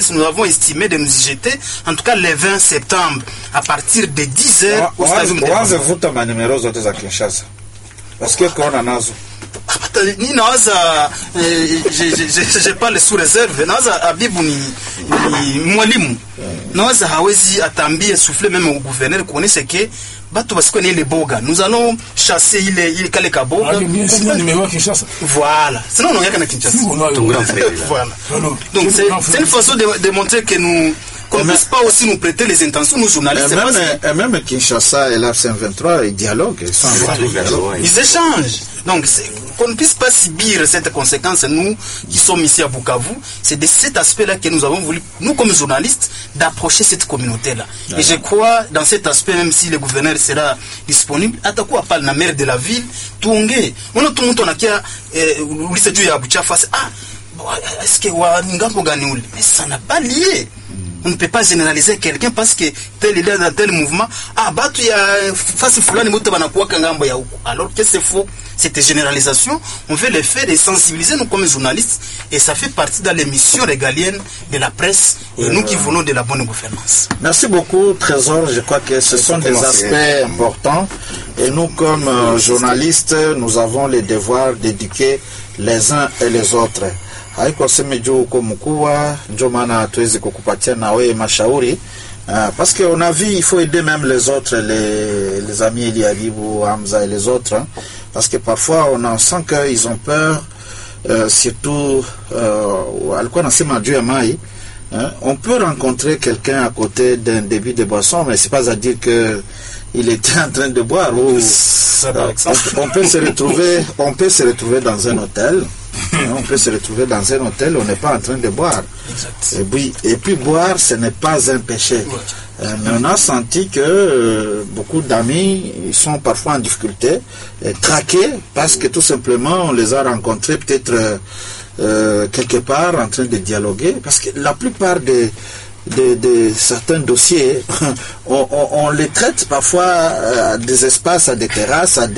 journalistes, nous avons estimé de nous y jeter, en tout cas le 20 septembre, à partir de 10h au stadium de Waza vuta manimero zote za Kinshasa. Parce que corona nazo. Ni nawaza je parle sous réserve, nawaza Abibu ni mwalimu. Nawaza hawezi atambie souffler même au gouverneur connaisse que batu basiko ni le boga. Nous allons chasser il kale kaboga. Voilà. Sinon on yaka na Kinshasa. Ton grand frère. Voilà. Donc c'est une façon de montrer que nous qu'on ne puisse pas aussi nous prêter les intentions, nous journalistes. Et même Kinshasa et l'AFC-M23, ils dialoguent. Ils échangent. Donc, qu'on ne puisse pas subir cette conséquence, nous qui sommes ici à Bukavu, c'est de cet aspect-là que nous avons voulu, nous comme journalistes, d'approcher cette communauté-là. Et je crois, dans cet aspect, même si le gouverneur sera disponible, à quoi parle la maire de la ville, Touongé. On a tout le monde qui a, est-ce que Wangambo Ganiouli? Mais ça n'a pas lié. On ne peut pas généraliser quelqu'un parce que tel est dans tel mouvement. Ah, bah, tu as face fulani moto banakuwa kangamba ya huko. Alors que c'est faux. Cette généralisation, on veut le faire et sensibiliser nous comme journalistes. Et ça fait partie de l'émission régalienne de la presse. Et nous qui voulons de la bonne gouvernance. Merci beaucoup, Trésor. Je crois que ce sont des aspects importants. Et nous, comme journalistes, nous avons le devoir d'éduquer les uns et les autres. Haiko seme juu uko mkubwa ndio maana tuweze kukupatia na wewe mashauri parce que on a vu il faut aider même les autres les amis Eliabibu, Hamza et les autres parce que parfois on sent qu'ils ont peur surtout alikuwa nasema juu ya mai on peut rencontrer quelqu'un à côté d'un débit de boisson mais c'est pas à dire que il était en train de boire ou on peut se retrouver dans un hôtel. On peut se retrouver dans un hôtel, on n'est pas en train de boire. Et puis boire, ce n'est pas un péché. Mais on a senti que beaucoup d'amis ils sont parfois en difficulté, traqués, parce que tout simplement on les a rencontrés peut-être quelque part en train de dialoguer. Parce que la plupart de certains dossiers, on les traite parfois à des espaces, à des terrasses, dans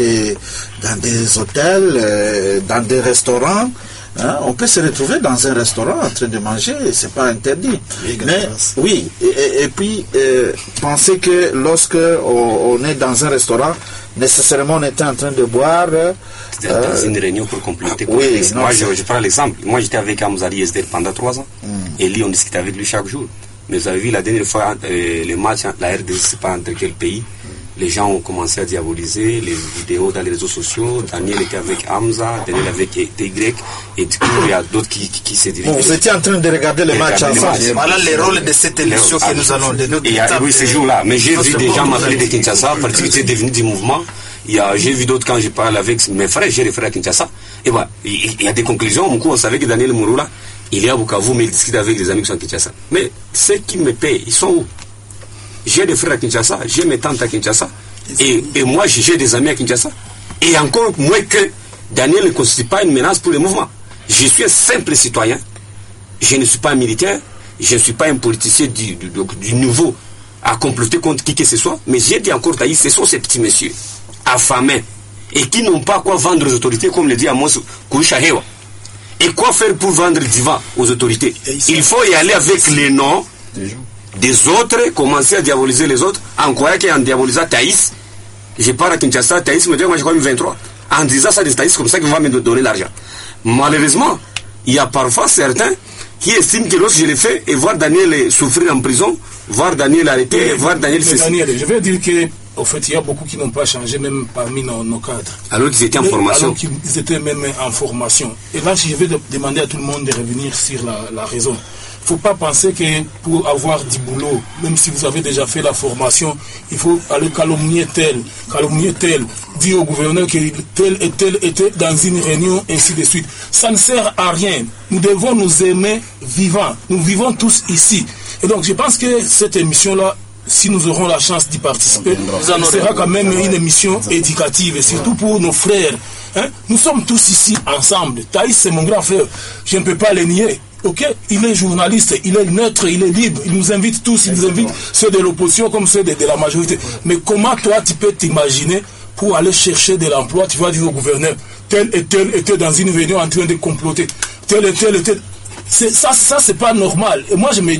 des hôtels, dans des restaurants. On peut se retrouver dans un restaurant en train de manger, c'est pas interdit. Mais oui, et puis penser que lorsque on est dans un restaurant, nécessairement on était en train de boire. Dans une réunion pour compléter. Oui, moi je prends l'exemple. Moi j'étais avec Amzali Esder pendant 3 ans. Et lui on discutait avec lui chaque jour. Mais vous avez vu la dernière fois, les matchs, la RDC, c'est pas entre quel pays. Les gens ont commencé à diaboliser les vidéos dans les réseaux sociaux. Daniel était avec Hamza, Daniel avec TY, et du coup, il y a d'autres qui se dirigent. Bon, vous étiez en train de regarder les matchs ensemble. Voilà les rôles de cette émission que nous allons donner. Oui, ce jour-là. Mais j'ai vu des gens m'appeler de Kinshasa, parce qu'ils étaient devenus du mouvement. J'ai vu d'autres quand je parle avec mes frères, j'ai les frères à Kinshasa. Et voilà, il y a des conclusions. Au coup, on savait que Daniel Mouroula, il est à Bukavu, mais il discute avec des amis qui sont à Kinshasa. Mais ceux qui me payent, ils sont où? J'ai des frères à Kinshasa, j'ai mes tantes à Kinshasa, et moi j'ai des amis à Kinshasa. Et encore moins que Daniel ne constitue pas une menace pour le mouvement. Je suis un simple citoyen, je ne suis pas un militaire, je ne suis pas un politicien du nouveau à comploter contre qui que ce soit, mais j'ai dit encore Taïs, ce sont ces petits messieurs affamés et qui n'ont pas quoi vendre aux autorités, comme le dit Amos Kouchahewa. Et quoi faire pour vendre du vent aux autorités? Il faut y aller avec les noms des autres, commencer à diaboliser les autres, en croyant qu'en diabolisant Taïs, je pars à Kinshasa, Taïs me dit, moi j'ai quand même 23. En disant ça des Taïs, comme ça qu'il va me donner l'argent. Malheureusement, il y a parfois certains qui estiment que lorsque je le fais, et voir Daniel souffrir en prison, voir Daniel arrêté, voir Daniel... Daniel, je vais dire que au fait, il y a beaucoup qui n'ont pas changé, même parmi nos cadres. Alors qu'ils étaient en formation. Alors qu'ils étaient même en formation. Et là, je vais demander à tout le monde de revenir sur la raison. Il ne faut pas penser que pour avoir du boulot, même si vous avez déjà fait la formation, il faut aller calomnier tel, dire au gouverneur que tel et tel était dans une réunion, ainsi de suite. Ça ne sert à rien. Nous devons nous aimer vivants. Nous vivons tous ici. Et donc, je pense que cette émission-là, si nous aurons la chance d'y participer, ce sera quand même une émission éducative, et surtout pour nos frères. Nous sommes tous ici ensemble. Taïs, c'est mon grand frère. Je ne peux pas le nier. Ok, il est journaliste, il est neutre, il est libre, il nous invite tous, il nous invite ceux de l'opposition comme ceux de la majorité. Mais comment toi tu peux t'imaginer pour aller chercher de l'emploi, tu vas dire au gouverneur, tel et tel était dans une réunion en train de comploter, tel et tel était... Ça c'est pas normal. Et moi je me